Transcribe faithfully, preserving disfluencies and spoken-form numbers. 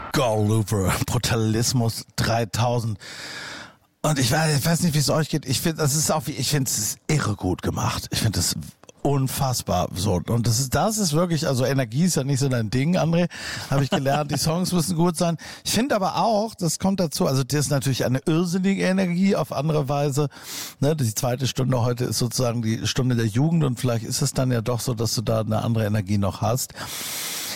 Gall-Looper, Brutalismus dreitausend. Und ich weiß, ich weiß nicht, wie es euch geht. Ich finde, das ist auch wie, ich finde, es ist irre gut gemacht. Ich finde es unfassbar so. Und das ist, das ist wirklich, also Energie ist ja nicht so dein Ding, André, habe ich gelernt. Die Songs müssen gut sein. Ich finde aber auch, das kommt dazu, also das ist natürlich eine irrsinnige Energie auf andere Weise. Ne, die zweite Stunde heute ist sozusagen die Stunde der Jugend und vielleicht ist es dann ja doch so, dass du da eine andere Energie noch hast.